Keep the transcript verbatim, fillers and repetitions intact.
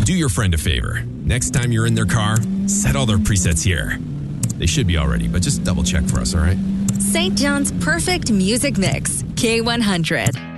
Do your friend a favor. Next time you're in their car, set all their presets here. They should be all ready, but just double check for us, all right? Saint John's perfect music mix. K one hundred.